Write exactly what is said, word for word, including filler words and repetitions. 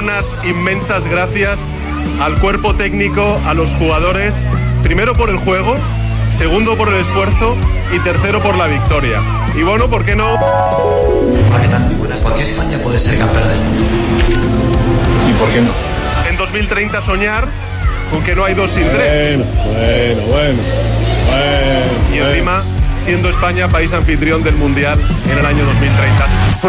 unas inmensas gracias al cuerpo técnico, a los jugadores, primero por el juego, segundo por el esfuerzo y tercero por la victoria. Y bueno, ¿por qué no? Hola, ¿qué tal? Muy buenas. ¿Por qué España puede ser campeona del mundo? ¿Y por qué no? En dos mil treinta soñar con que no hay dos sin tres. Bueno, bueno, bueno. bueno y encima, siendo España país anfitrión del Mundial en el año dos mil treinta.